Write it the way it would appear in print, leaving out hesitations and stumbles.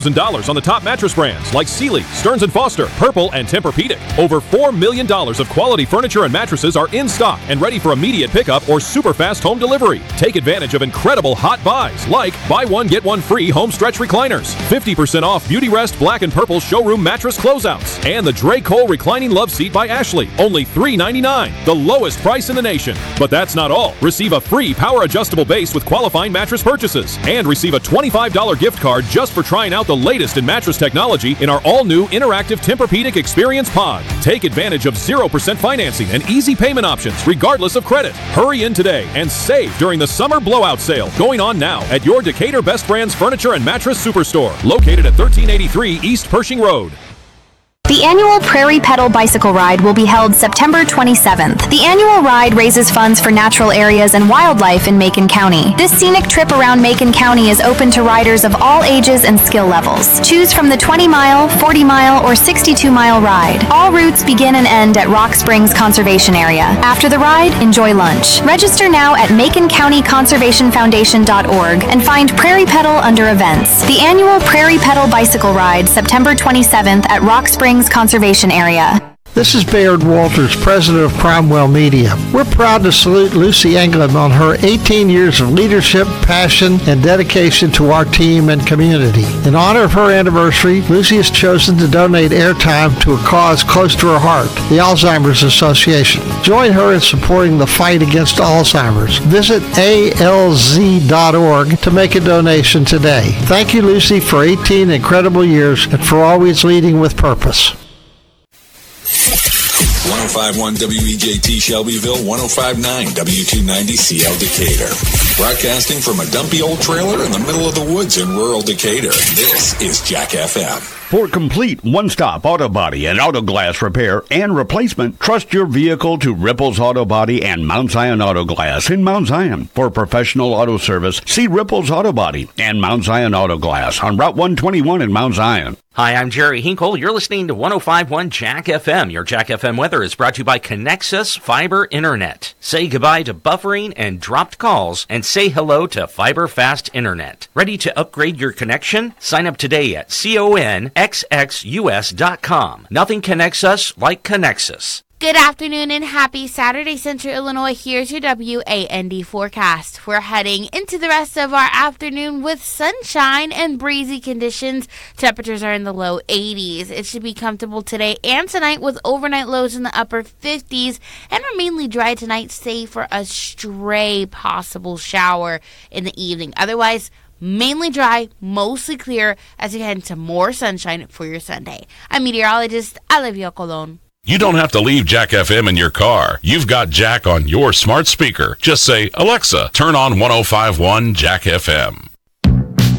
$1,000 on the top mattress brands like Sealy, Stearns & Foster, Purple, and Tempur-Pedic. Over $4 million of quality furniture and mattresses are in stock and ready for immediate pickup or super fast home delivery. Take advantage of incredible hot buys like buy one, get one free home stretch recliners, 50% off Beautyrest Black and Purple showroom mattress closeouts, and the Drake Cole reclining love seat by Ashley, only $399, the lowest price in the nation. But that's not all. Receive a free power adjustable base with qualifying mattress purchases and receive a $25 gift card just for trying out the latest in mattress technology in our all-new interactive Tempur-Pedic Experience Pod. Take advantage of 0% financing and easy payment options regardless of credit. Hurry in today and save during the summer blowout sale going on now at your Decatur Best Brands Furniture and Mattress Superstore, located at 1383 East Pershing Road. The annual Prairie Pedal Bicycle Ride will be held September 27th. The annual ride raises funds for natural areas and wildlife in Macon County. This scenic trip around Macon County is open to riders of all ages and skill levels. Choose from the 20-mile, 40-mile, or 62-mile ride. All routes begin and end at Rock Springs Conservation Area. After the ride, enjoy lunch. Register now at MaconCountyConservationFoundation.org and find Prairie Pedal under Events. The annual Prairie Pedal Bicycle Ride, September 27th at Rock Springs Conservation Area. This is Bayard Walters, president of Cromwell Media. We're proud to salute Lucy England on her 18 years of leadership, passion, and dedication to our team and community. In honor of her anniversary, Lucy has chosen to donate airtime to a cause close to her heart, the Alzheimer's Association. Join her in supporting the fight against Alzheimer's. Visit alz.org to make a donation today. Thank you, Lucy, for 18 incredible years and for always leading with purpose. 105.1 WEJT Shelbyville, 105.9 W290CL Decatur. Broadcasting from a dumpy old trailer in the middle of the woods in rural Decatur. This is Jack FM. For complete one-stop auto body and auto glass repair and replacement, trust your vehicle to Ripples Auto Body and Mount Zion Auto Glass in Mount Zion. For professional auto service, see Ripples Auto Body and Mount Zion Auto Glass on Route 121 in Mount Zion. Hi, I'm Jerry Hinkle. You're listening to 105.1 Jack FM. Your Jack FM weather is brought to you by Connexus Fiber Internet. Say goodbye to buffering and dropped calls and say hello to Fiber Fast Internet. Ready to upgrade your connection? Sign up today at conxus.com. Nothing connects us like Connexus. Good afternoon and happy Saturday, Central Illinois. Here's your WAND forecast. We're heading into the rest of our afternoon with sunshine and breezy conditions. Temperatures are in the low 80s. It should be comfortable today and tonight with overnight lows in the upper 50s. And we're mainly dry tonight, save for a stray possible shower in the evening. Otherwise, mainly dry, mostly clear as you head into more sunshine for your Sunday. I'm meteorologist Olivia Colon. You don't have to leave Jack FM in your car. You've got Jack on your smart speaker. Just say, Alexa, turn on 105.1 Jack FM.